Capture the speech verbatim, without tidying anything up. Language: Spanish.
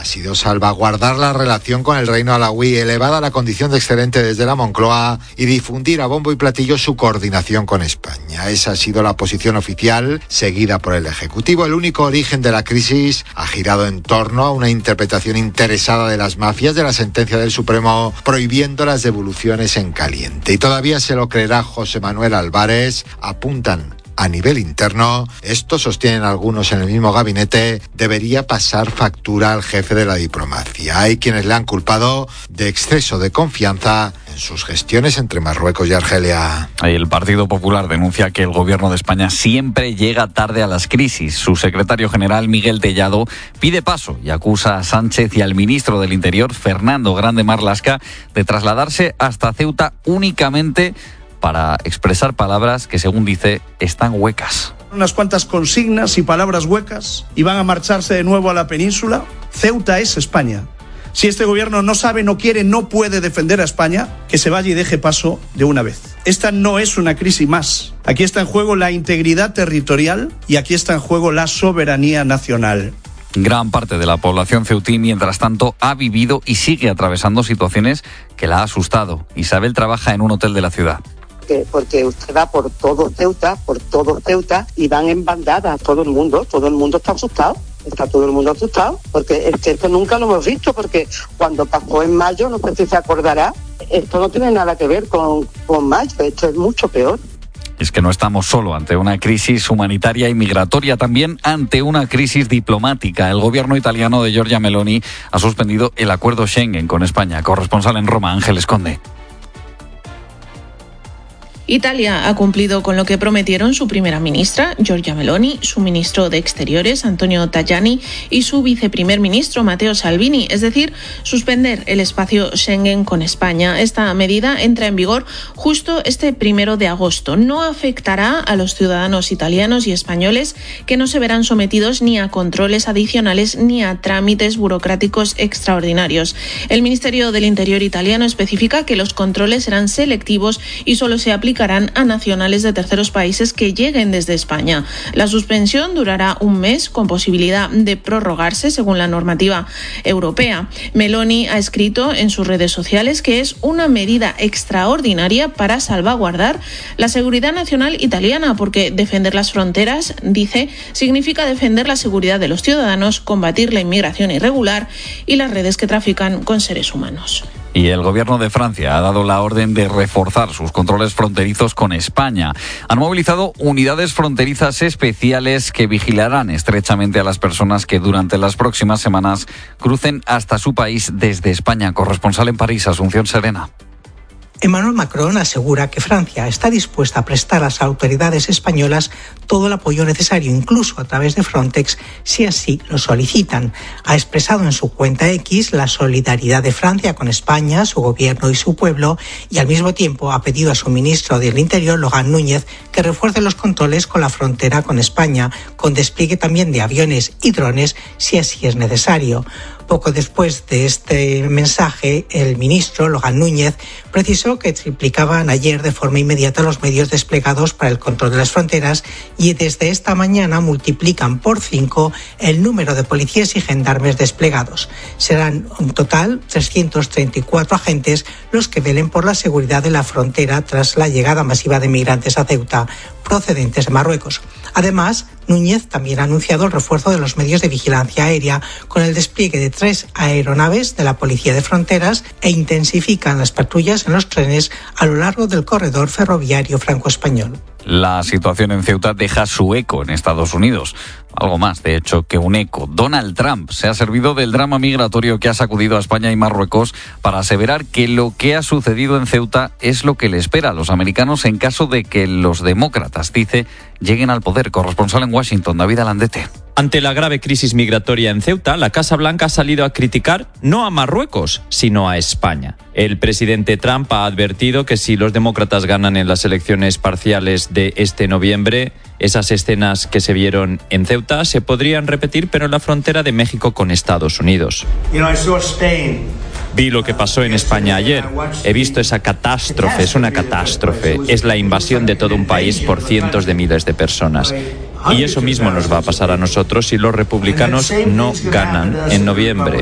ha sido salvaguardar la relación con el reino alauí, elevada a la condición de excelente desde la Moncloa, y difundir a bombo y platillo su coordinación con España. Esa ha sido la posición oficial seguida por el Ejecutivo. El único origen de la crisis ha girado en torno a una interpretación interesada de las mafias de la sentencia del Supremo prohibiendo las devoluciones en caliente. Y todavía se lo creerá José Manuel Álvarez. Apuntan a nivel interno, esto sostienen algunos en el mismo gabinete, debería pasar factura al jefe de la diplomacia. Hay quienes le han culpado de exceso de confianza en sus gestiones entre Marruecos y Argelia. El Partido Popular denuncia que el gobierno de España siempre llega tarde a las crisis. Su secretario general, Miguel Tellado, pide paso y acusa a Sánchez y al ministro del Interior, Fernando Grande Marlaska, de trasladarse hasta Ceuta únicamente para expresar palabras que, según dice, están huecas. Unas cuantas consignas y palabras huecas y van a marcharse de nuevo a la península. Ceuta es España. Si este gobierno no sabe, no quiere, no puede defender a España, que se vaya y deje paso de una vez. Esta no es una crisis más. Aquí está en juego la integridad territorial y aquí está en juego la soberanía nacional. Gran parte de la población ceutí, mientras tanto, ha vivido y sigue atravesando situaciones que la ha asustado. Isabel trabaja en un hotel de la ciudad. Porque usted va por todo Ceuta, por todo Ceuta, y van en bandadas, todo el mundo, todo el mundo está asustado, está todo el mundo asustado, porque es que esto nunca lo hemos visto, porque cuando pasó en mayo, no sé si se acordará, esto no tiene nada que ver con, con mayo, esto es mucho peor. Es que no estamos solo ante una crisis humanitaria y migratoria, también ante una crisis diplomática. El gobierno italiano de Giorgia Meloni ha suspendido el acuerdo Schengen con España. Corresponsal en Roma, Ángeles Conde. Italia ha cumplido con lo que prometieron su primera ministra, Giorgia Meloni, su ministro de Exteriores, Antonio Tajani, y su viceprimer ministro, Matteo Salvini, es decir, suspender el espacio Schengen con España. Esta medida entra en vigor justo este primero de agosto. No afectará a los ciudadanos italianos y españoles, que no se verán sometidos ni a controles adicionales ni a trámites burocráticos extraordinarios. El Ministerio del Interior italiano especifica que los controles serán selectivos y solo se aplicarán a nacionales de terceros países que lleguen desde España. La suspensión durará un mes con posibilidad de prorrogarse según la normativa europea. Meloni ha escrito en sus redes sociales que es una medida extraordinaria para salvaguardar la seguridad nacional italiana, porque defender las fronteras, dice, significa defender la seguridad de los ciudadanos, combatir la inmigración irregular y las redes que trafican con seres humanos. Y el gobierno de Francia ha dado la orden de reforzar sus controles fronterizos con España. Han movilizado unidades fronterizas especiales que vigilarán estrechamente a las personas que durante las próximas semanas crucen hasta su país desde España. Corresponsal en París, Asunción Serena. Emmanuel Macron asegura que Francia está dispuesta a prestar a las autoridades españolas todo el apoyo necesario, incluso a través de Frontex, si así lo solicitan. Ha expresado en su cuenta X la solidaridad de Francia con España, su gobierno y su pueblo, y al mismo tiempo ha pedido a su ministro del Interior, Laurent Núñez, que refuerce los controles con la frontera con España, con despliegue también de aviones y drones, si así es necesario. Poco después de este mensaje, el ministro, Laurent Núñez, precisó que triplicaban ayer de forma inmediata los medios desplegados para el control de las fronteras y desde esta mañana multiplican por cinco el número de policías y gendarmes desplegados. Serán en total trescientos treinta y cuatro agentes los que velen por la seguridad de la frontera tras la llegada masiva de migrantes a Ceuta procedentes de Marruecos. Además, Núñez también ha anunciado el refuerzo de los medios de vigilancia aérea con el despliegue de tres aeronaves de la Policía de Fronteras e intensifican las patrullas en los trenes a lo largo del corredor ferroviario franco-español. La situación en Ceuta deja su eco en Estados Unidos. Algo más, de hecho, que un eco. Donald Trump se ha servido del drama migratorio que ha sacudido a España y Marruecos para aseverar que lo que ha sucedido en Ceuta es lo que le espera a los americanos en caso de que los demócratas, dice, lleguen al poder. Corresponsal en Washington, David Alandete. Ante la grave crisis migratoria en Ceuta, la Casa Blanca ha salido a criticar no a Marruecos, sino a España. El presidente Trump ha advertido que si los demócratas ganan en las elecciones parciales de este noviembre, esas escenas que se vieron en Ceuta se podrían repetir, pero en la frontera de México con Estados Unidos. Vi lo que pasó en España ayer. He visto esa catástrofe, es una catástrofe. Es la invasión de todo un país por cientos de miles de personas. Y eso mismo nos va a pasar a nosotros si los republicanos no ganan en noviembre.